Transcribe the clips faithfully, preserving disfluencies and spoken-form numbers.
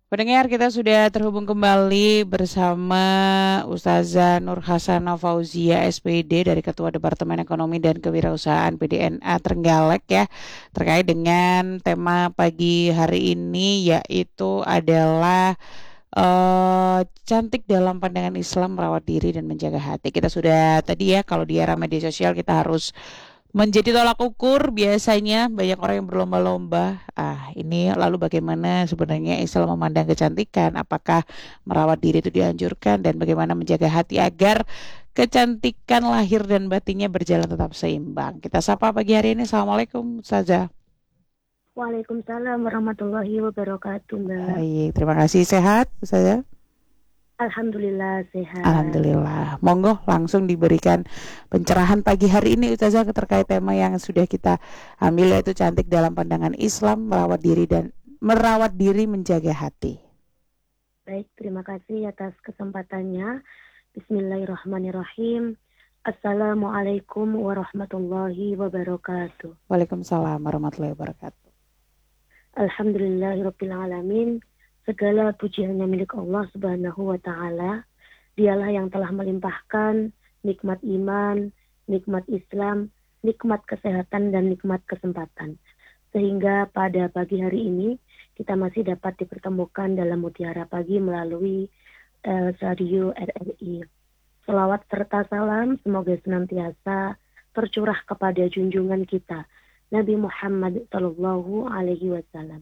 Pendengar, kita sudah terhubung kembali bersama Ustazah Nur Hasanah Fauzia S P D dari Ketua Departemen Ekonomi dan Kewirausahaan P D N A Trenggalek ya, terkait dengan tema pagi hari ini yaitu adalah eh cantik dalam pandangan Islam, merawat diri dan menjaga hati. Kita sudah tadi ya, kalau di era media sosial kita harus menjadi tolak ukur, biasanya banyak orang yang berlomba-lomba. Ah, ini lalu bagaimana sebenarnya Islam memandang kecantikan? Apakah merawat diri itu dianjurkan dan bagaimana menjaga hati agar kecantikan lahir dan batinnya berjalan tetap seimbang? Kita sapa pagi hari ini. Assalamualaikum, Ustazah. Waalaikumsalam warahmatullahi wabarakatuh, Mbak. Baik, terima kasih. Sehat, Ustazah? Alhamdulillah sehat. Alhamdulillah. Monggo langsung diberikan pencerahan pagi hari ini Ustazah terkait tema yang sudah kita ambil, yaitu cantik dalam pandangan Islam, merawat diri dan merawat diri menjaga hati. Baik, terima kasih atas kesempatannya. Bismillahirrahmanirrahim. Assalamualaikum warahmatullahi wabarakatuh. Waalaikumsalam warahmatullahi wabarakatuh. Alhamdulillahirabbil alamin. Segala pujiannya milik Allah Subhanahu wa taala. Dialah yang telah melimpahkan nikmat iman, nikmat Islam, nikmat kesehatan dan nikmat kesempatan. Sehingga pada pagi hari ini kita masih dapat dipertemukan dalam Mutiara Pagi melalui uh, radio R R I. Selawat serta salam semoga senantiasa tercurah kepada junjungan kita Nabi Muhammad Sallallahu Alaihi Wasallam,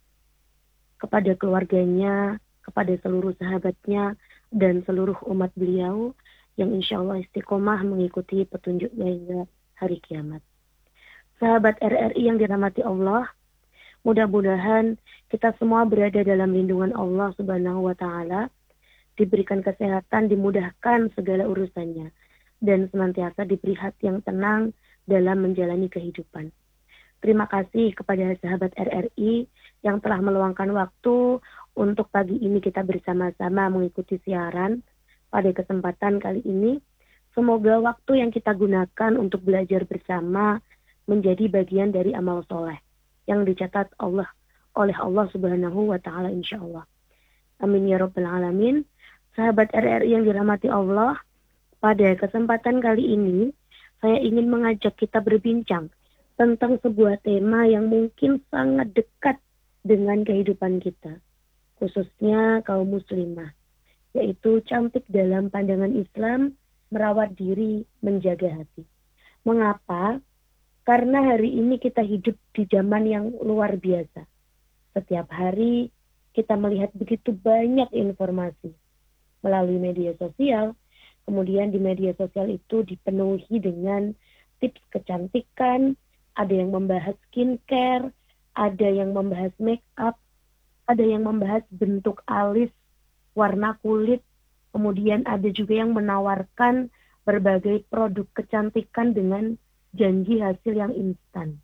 kepada keluarganya, kepada seluruh sahabatnya, dan seluruh umat beliau yang insya Allah istiqomah mengikuti petunjuknya hingga hari kiamat. Sahabat R R I yang dirahmati Allah, mudah-mudahan kita semua berada dalam lindungan Allah Subhanahu wa Ta'ala, diberikan kesehatan, dimudahkan segala urusannya, dan senantiasa diberi hati yang tenang dalam menjalani kehidupan. Terima kasih kepada sahabat R R I yang telah meluangkan waktu untuk pagi ini kita bersama-sama mengikuti siaran pada kesempatan kali ini. Semoga waktu yang kita gunakan untuk belajar bersama menjadi bagian dari amal soleh yang dicatat Allah oleh Allah Subhanahu wa Ta'ala insya Allah. Amin ya Rabbal Alamin. Sahabat R R I yang dirahmati Allah, pada kesempatan kali ini saya ingin mengajak kita berbincang tentang sebuah tema yang mungkin sangat dekat dengan kehidupan kita, khususnya kaum muslimah, yaitu cantik dalam pandangan Islam, merawat diri, menjaga hati. Mengapa? Karena hari ini kita hidup di zaman yang luar biasa. Setiap hari kita melihat begitu banyak informasi melalui media sosial. Kemudian di media sosial itu dipenuhi dengan tips kecantikan, ada yang membahas skincare, ada yang membahas make up, ada yang membahas bentuk alis, warna kulit, kemudian ada juga yang menawarkan berbagai produk kecantikan dengan janji hasil yang instan.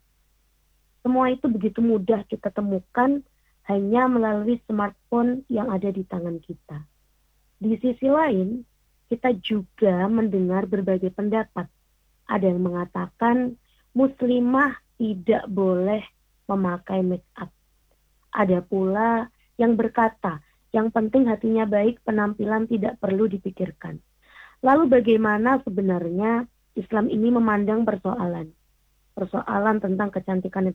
Semua itu begitu mudah kita temukan hanya melalui smartphone yang ada di tangan kita. Di sisi lain, kita juga mendengar berbagai pendapat. Ada yang mengatakan muslimah tidak boleh memakai make up. Ada pula yang berkata, yang penting hatinya baik, penampilan tidak perlu dipikirkan. Lalu bagaimana sebenarnya Islam ini memandang persoalan? Persoalan tentang kecantikan